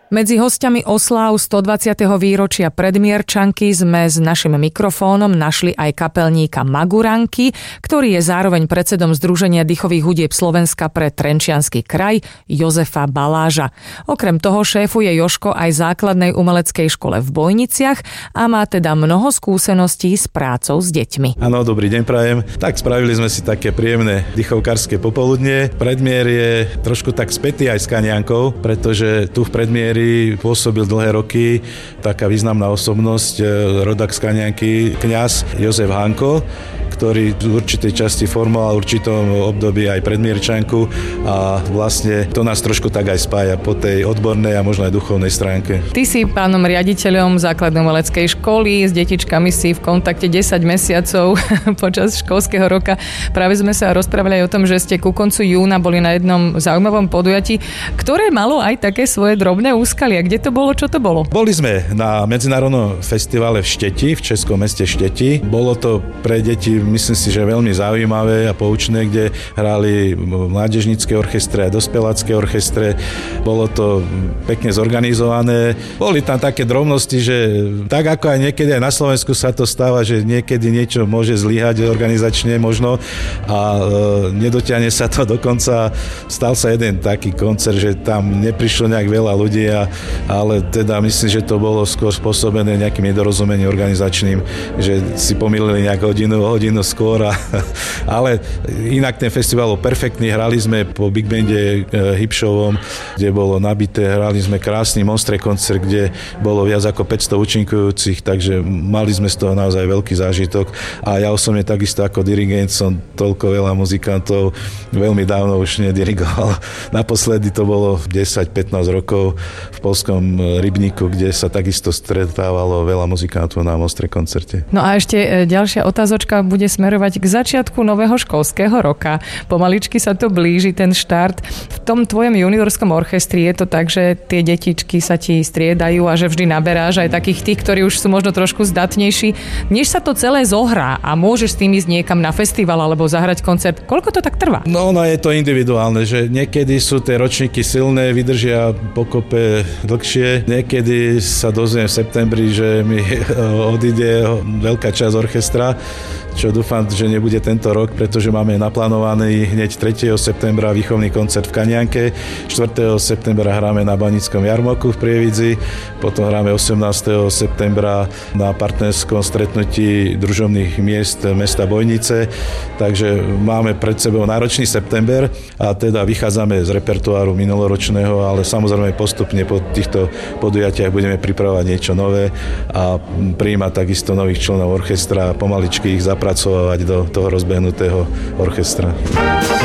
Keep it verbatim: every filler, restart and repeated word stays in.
Medzi hostiami osláv stodvadsiateho výročia Predmierčanky sme s našim mikrofónom našli aj kapelníka Maguranky, ktorý je zároveň predsedom Združenia dýchových hudieb Slovenska pre Trenčiansky kraj, Jozefa Baláža. Okrem toho šéfuje Jožko aj základnej umeleckej škole v Bojniciach a má teda mnoho skúseností s prácou s deťmi. Áno, dobrý deň prajem. Tak spravili sme si také príjemné dýchovkárske popoludnie. Predmier je trošku tak spätý aj s Kaniankou, pretože tu v Predmieri pôsobil dlhé roky taká významná osobnosť, rodak z Kanianky, kňaz Jozef Hanko, ktorý v určitej časti formoval v určitom období aj Predmierčanku a vlastne to nás trošku tak aj spája po tej odbornej a možno aj duchovnej stránke. Ty si pánom riaditeľom základnej umeleckej školy, s detičkami si v kontakte desať mesiacov počas školského roka. Práve sme sa rozprávali aj o tom, že ste ku koncu júna boli na jednom zaujímavom podujatí, ktoré malo aj také svoje drobné úskalia. Kde to bolo? Čo to bolo? Boli sme na medzinárodnom festivale v Šteti, v českom meste Šteti. Bolo to pre deti, myslím si, že veľmi zaujímavé a poučné, kde hrali mládežnícke orchestre a dospelácké orchestre. Bolo to pekne zorganizované. Boli tam také drobnosti, že tak ako aj niekedy aj na Slovensku sa to stáva, že niekedy niečo môže zlyhať organizačne možno a e, nedotiahne sa to dokonca. Stal sa jeden taký koncert, že tam neprišlo nejak veľa ľudí, a, ale teda myslím, že to bolo skôr spôsobené nejakým nedorozumením organizačným, že si pomýlili nejak hodinu, hodinu skôr, a, ale inak ten festival bol perfektný, hrali sme po Big Bande e, Hipšovom, kde bolo nabité, hrali sme krásny Monstre koncert, kde bolo viac ako päťsto účinkujúcich, takže mali sme z toho naozaj veľký zážitok a ja osobne takisto ako dirigent som toľko veľa muzikantov veľmi dávno už nedirigoval. Naposledy to bolo desať pätnásť rokov v Poľskom Rybníku, kde sa takisto stretávalo veľa muzikantov na Monstre koncerte. No a ešte ďalšia otázočka bude smerovať k začiatku nového školského roka. Pomaličky sa to blíži, ten štart. V tom tvojom juniorskom orchestri je to tak, že tie detičky sa ti striedajú a že vždy naberáš aj takých tých, ktorí už sú možno trošku zdatnejší. Než sa to celé zohrá a môžeš s tým ísť niekam na festival alebo zahrať koncert, koľko to tak trvá? No, no je to individuálne, že niekedy sú tie ročníky silné, vydržia pokope dlhšie. Niekedy sa dozviem v septembri, že mi odíde veľká časť orchestra, čo dúfam, že nebude tento rok, pretože máme naplánovaný hneď tretieho septembra výchovný koncert v Kanianke, štvrtého septembra hráme na Baníckom jarmoku v Prievidzi, potom hráme osemnásteho septembra na partnerskom stretnutí družobných miest mesta Bojnice, takže máme pred sebou náročný september a teda vychádzame z repertoáru minuloročného, ale samozrejme postupne po týchto podujatiach budeme pripravovať niečo nové a prijímať takisto nových členov orchestra a pomaličky ich zapracovať do toho rozbehnutého orchestra.